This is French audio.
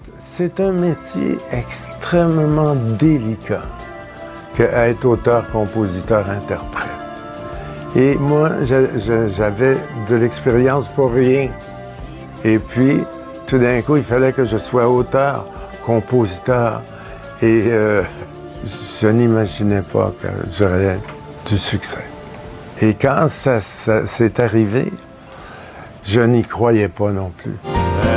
c'est un métier extrêmement délicat qu'être auteur, compositeur, interprète. Et moi, j'avais de l'expérience pour rien. Et puis, tout d'un coup, il fallait que je sois auteur, compositeur. Et je n'imaginais pas que j'aurais du succès. Et quand ça s'est arrivé, je n'y croyais pas non plus.